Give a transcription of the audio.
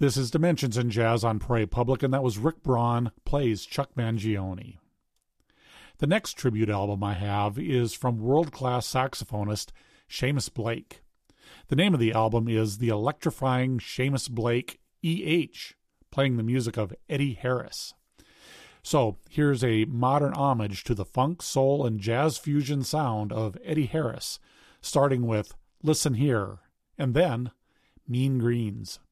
This is Dimensions in Jazz on Prairie Public, and that was Rick Braun plays Chuck Mangione. The next tribute album I have is from world-class saxophonist Seamus Blake. The name of the album is The Electrifying Seamus Blake E.H., playing the music of Eddie Harris. So here's a modern homage to the funk, soul, and jazz fusion sound of Eddie Harris, starting with Listen Here, and then Mean Greens.